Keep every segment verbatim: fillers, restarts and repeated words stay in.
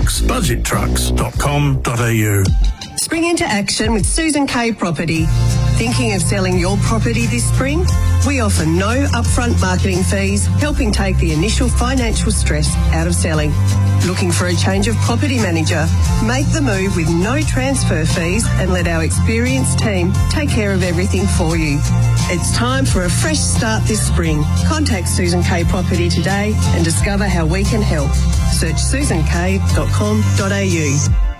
trucks. budget trucks dot com dot a u. Spring into action with Susan K Property. Thinking of selling your property this spring? We offer no upfront marketing fees, helping take the initial financial stress out of selling. Looking for a change of property manager? Make the move with no transfer fees and let our experienced team take care of everything for you. It's time for a fresh start this spring. Contact Susan K Property today and discover how we can help. Search susan k dot com dot a u.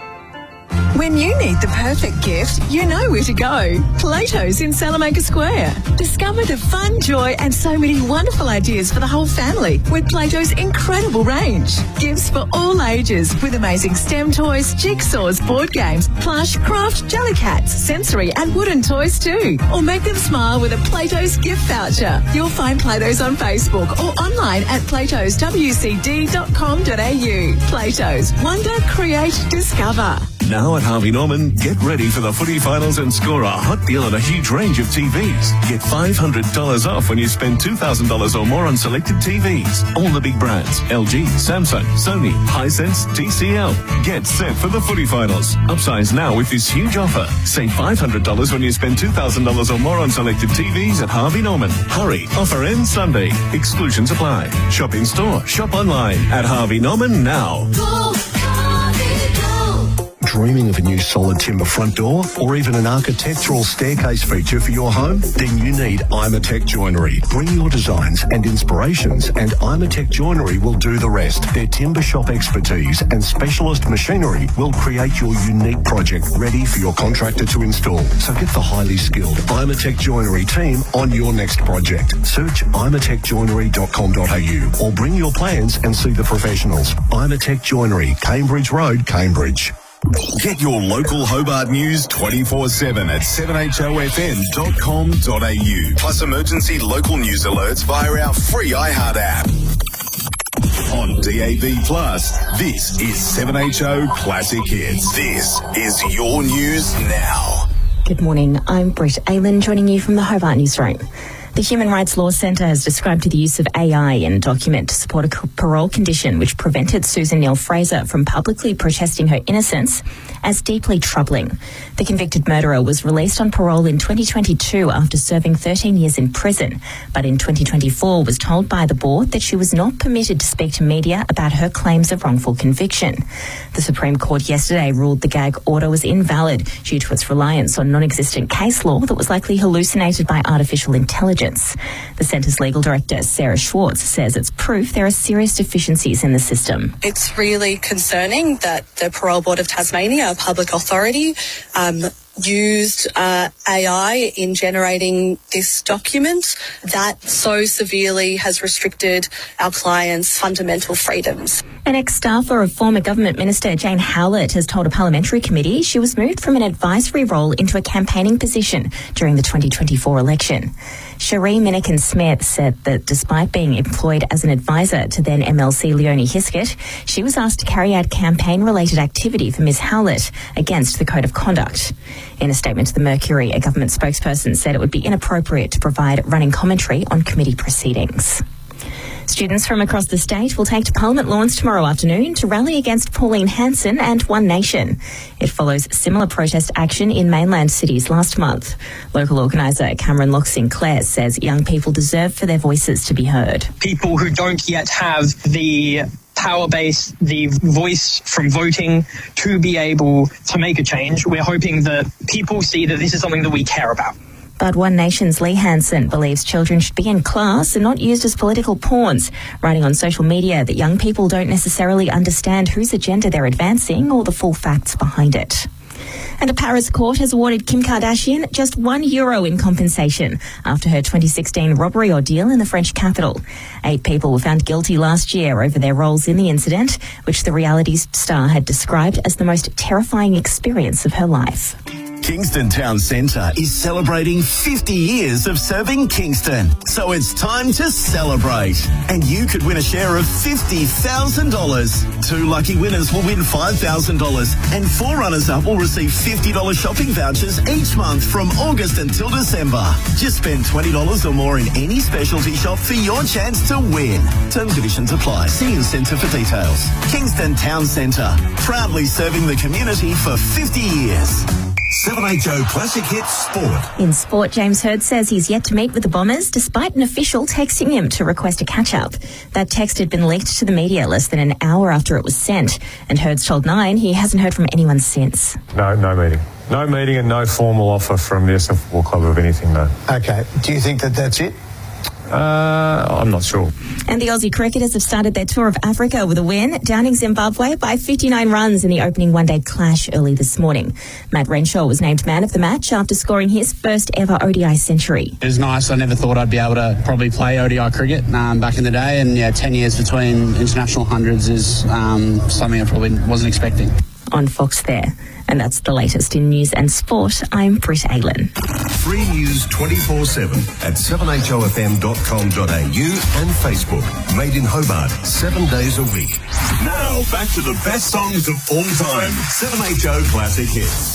When you need the perfect gift, you know where to go. Plato's in Salamanca Square. Discover the fun, joy and so many wonderful ideas for the whole family with Plato's incredible range. Gifts for all ages with amazing STEM toys, jigsaws, board games, plush, craft, jellycats, sensory and wooden toys too. Or make them smile with a Plato's gift voucher. You'll find Plato's on Facebook or online at platos w c d dot com dot a u. Plato's. Wonder, create, discover. Now at Harvey Norman, get ready for the footy finals and score a hot deal on a huge range of T Vs. Get five hundred dollars off when you spend two thousand dollars or more on selected T Vs. All the big brands, L G, Samsung, Sony, Hisense, T C L. Get set for the footy finals. Upsize now with this huge offer. Save five hundred dollars when you spend two thousand dollars or more on selected T Vs at Harvey Norman. Hurry, offer ends Sunday. Exclusions apply. Shop in store, shop online at Harvey Norman now. Go, Harvey, go. Dreaming of a new solid timber front door or even an architectural staircase feature for your home? Then you need Imatec Joinery. Bring your designs and inspirations and Imatec Joinery will do the rest. Their timber shop expertise and specialist machinery will create your unique project ready for your contractor to install. So get the highly skilled Imatec Joinery team on your next project. Search imatec joinery dot com dot a u or bring your plans and see the professionals. Imatec Joinery, Cambridge Road, Cambridge. Get your local Hobart news twenty-four seven at seven h o f m dot com dot a u. Plus emergency local news alerts via our free iHeart app. On D A B Plus, this is seven H O Classic Hits. This is your news now. Good morning, I'm Britt Aylan, joining you from the Hobart Newsroom. The Human Rights Law Centre has described the use of A I in a document to support a parole condition which prevented Susan Neil-Fraser from publicly protesting her innocence as deeply troubling. The convicted murderer was released on parole in twenty twenty-two after serving thirteen years in prison, but in twenty twenty-four was told by the board that she was not permitted to speak to media about her claims of wrongful conviction. The Supreme Court yesterday ruled the gag order was invalid due to its reliance on non-existent case law that was likely hallucinated by artificial intelligence. The Centre's legal director, Sarah Schwartz, says it's proof there are serious deficiencies in the system. It's really concerning that the Parole Board of Tasmania, a public authority, um, used uh, A I in generating this document that so severely has restricted our clients' fundamental freedoms. An ex-staffer of former government minister Jane Howlett has told a parliamentary committee she was moved from an advisory role into a campaigning position during the twenty twenty-four election. Cherie Minikin-Smith said that despite being employed as an advisor to then M L C Leonie Hiskett, she was asked to carry out campaign-related activity for Miz Howlett against the Code of Conduct. In a statement to the Mercury, a government spokesperson said it would be inappropriate to provide running commentary on committee proceedings. Students from across the state will take to Parliament lawns tomorrow afternoon to rally against Pauline Hanson and One Nation. It follows similar protest action in mainland cities last month. Local organiser Cameron Locke Sinclair says young people deserve for their voices to be heard. People who don't yet have the power base, the voice from voting to be able to make a change, we're hoping that people see that this is something that we care about. But One Nation's Lee Hansen believes children should be in class and not used as political pawns, writing on social media that young people don't necessarily understand whose agenda they're advancing or the full facts behind it. And a Paris court has awarded Kim Kardashian just one euro in compensation after her twenty sixteen robbery ordeal in the French capital. Eight people were found guilty last year over their roles in the incident, which the reality star had described as the most terrifying experience of her life. Kingston Town Centre is celebrating fifty years of serving Kingston. So it's time to celebrate. And you could win a share of fifty thousand dollars. Two lucky winners will win five thousand dollars and four runners-up will receive fifty dollars shopping vouchers each month from August until December. Just spend twenty dollars or more in any specialty shop for your chance to win. Term conditions apply. See Incentive for details. Kingston Town Centre, proudly serving the community for fifty years. seven H O Classic Hits Sport. In sport, James Hird says he's yet to meet with the Bombers despite an official texting him to request a catch-up. That text had been leaked to the media less than an hour after it was sent, and Hird's told Nine he hasn't heard from anyone since. No, no meeting. No meeting and no formal offer from the Essendon Football Club of anything, no. Okay. Do you think that that's it? Uh, I'm not sure. And the Aussie cricketers have started their tour of Africa with a win, downing Zimbabwe by fifty-nine runs in the opening one-day clash early this morning. Matt Renshaw was named man of the match after scoring his first ever O D I century. It was nice. I never thought I'd be able to probably play O D I cricket um, back in the day, and yeah, ten years between international hundreds is um, something I probably wasn't expecting. On Fox there. And that's the latest in news and sport. I'm Britt Aylan. Free news twenty-four seven at seven H O F M dot com dot A U and Facebook. Made in Hobart, seven days a week. Now, back to the best songs of all time. seven H O Classic Hits.